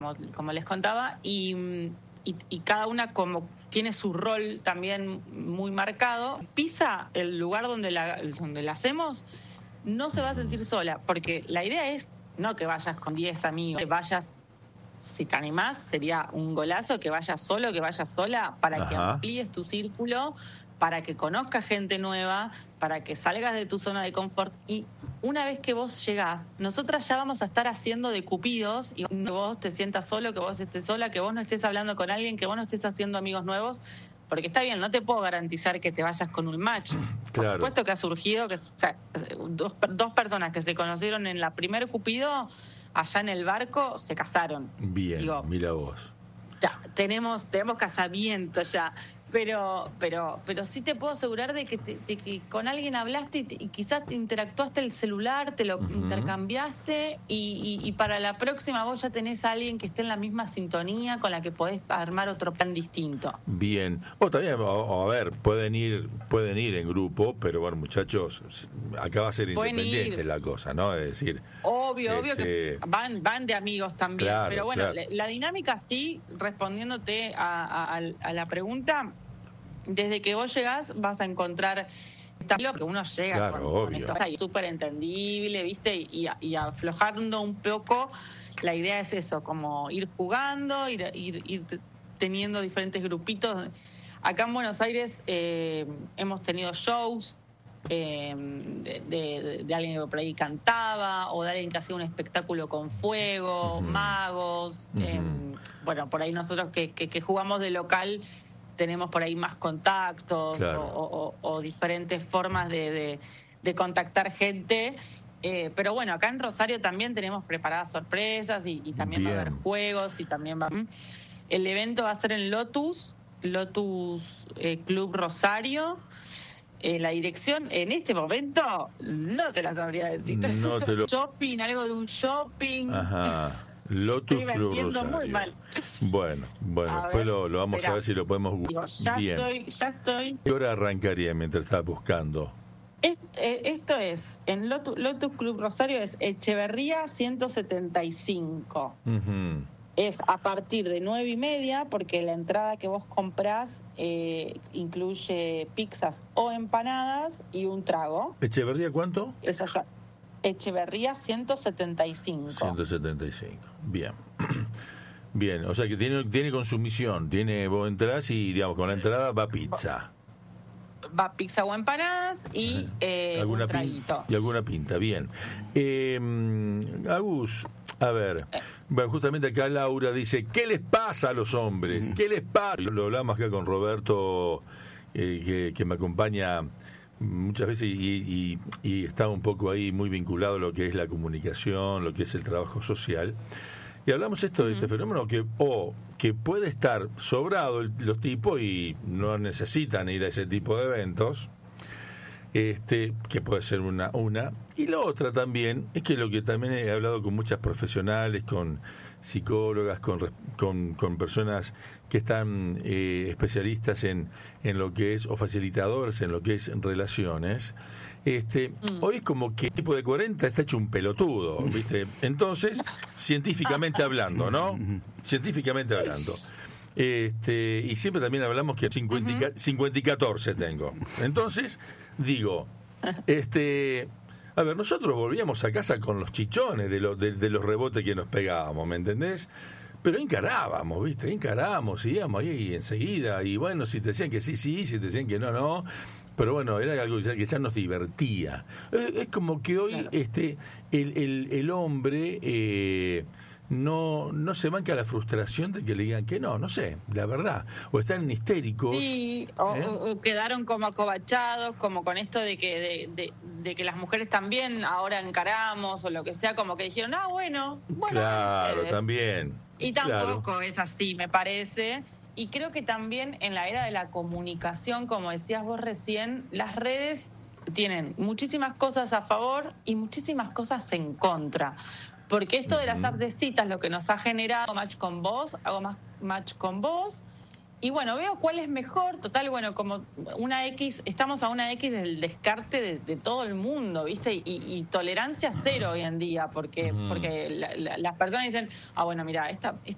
como les contaba, y cada una como tiene su rol también muy marcado. Pisa el lugar donde la hacemos, no se va a sentir sola, porque la idea es no que vayas con 10 amigos, que vayas, si te animás, sería un golazo que vayas solo, que vayas sola, para que amplíes tu círculo, para que conozcas gente nueva, para que salgas de tu zona de confort. Y una vez que vos llegás, nosotras ya vamos a estar haciendo de cupidos, y que vos te sientas solo, que vos estés sola, que vos no estés hablando con alguien, que vos no estés haciendo amigos nuevos, porque está bien, no te puedo garantizar que te vayas con un match. Claro. Por supuesto que ha surgido que dos personas que se conocieron en la primer cupido, allá en el barco, se casaron. Bien, digo, mira vos. Ya, tenemos casamiento ya, pero sí te puedo asegurar de que con alguien hablaste y quizás te interactuaste el celular, te lo intercambiaste y para la próxima vos ya tenés a alguien que esté en la misma sintonía con la que podés armar otro plan distinto. Bien. O también, a ver, pueden ir en grupo, pero bueno, muchachos, acá va a ser independiente la cosa, ¿no? Es decir, obvio que van de amigos también, claro, pero bueno, claro. La dinámica sí, respondiéndote a la pregunta, desde que vos llegás vas a encontrar que uno llega claro, con esto súper entendible, ¿viste? Y aflojando un poco, la idea es eso, como ir jugando, ir teniendo diferentes grupitos. Acá en Buenos Aires hemos tenido shows de alguien que por ahí cantaba, o de alguien que hacía un espectáculo con fuego, magos. Bueno, por ahí nosotros que jugamos de local tenemos por ahí más contactos, claro. o diferentes formas de contactar gente. Pero bueno, acá en Rosario también tenemos preparadas sorpresas y también va a haber juegos y también el evento va a ser en Lotus Club Rosario. La dirección en este momento no te la sabría decir. No te lo... Shopping, algo de un shopping. Ajá. Lotus Club Rosario. Muy mal. Bueno, después lo vamos a ver si lo podemos buscar. Ya estoy. ¿Qué hora arrancaría mientras estás buscando? Esto es, en Lotus Club Rosario es Echeverría 175. Es a partir de 9:30, porque la entrada que vos comprás incluye pizzas o empanadas y un trago. ¿Echeverría cuánto? Eso ya. Echeverría 175. 175, bien. Bien, o sea que tiene consumición, vos entrás y digamos con la entrada va pizza. Va pizza o empanadas y un traguito. Y alguna pinta, bien. Agus, a ver, bueno, justamente acá Laura dice, ¿qué les pasa a los hombres? ¿Qué les pasa? Lo hablamos acá con Roberto, que me acompaña muchas veces y está un poco ahí muy vinculado a lo que es la comunicación, lo que es el trabajo social. Y hablamos de este fenómeno que puede estar sobrado los tipos y no necesitan ir a ese tipo de eventos, que puede ser una. Y la otra también es que lo que también he hablado con muchas profesionales, con psicólogas, con personas que están especialistas en lo que es, o facilitadores en lo que es relaciones. Hoy es como que el tipo de 40 está hecho un pelotudo, ¿viste? Entonces, científicamente hablando, ¿no? Científicamente hablando. Y siempre también hablamos que 50 y 14 tengo. Entonces, digo, a ver, nosotros volvíamos a casa con los chichones de los rebotes que nos pegábamos, ¿me entendés? Pero encarábamos, ¿viste? Encarábamos, íbamos ahí enseguida, y bueno, si te decían que sí, si te decían que no. Pero bueno, era algo que ya nos divertía. Es como que hoy el hombre no se banca la frustración de que le digan que no sé, la verdad. O están histéricos. Sí, o quedaron como acobachados, como con esto de que las mujeres también ahora encaramos, o lo que sea, como que dijeron, bueno. Claro, también. Y tampoco es así, me parece. Y creo que también en la era de la comunicación, como decías vos recién, las redes tienen muchísimas cosas a favor y muchísimas cosas en contra. Porque esto de las apps de citas, lo que nos ha generado match con vos, hago más match con vos, y bueno, veo cuál es mejor. Total, bueno, como una X, estamos a una X del descarte de todo el mundo, ¿viste? Y tolerancia cero hoy en día, porque las personas dicen, bueno, mira, esta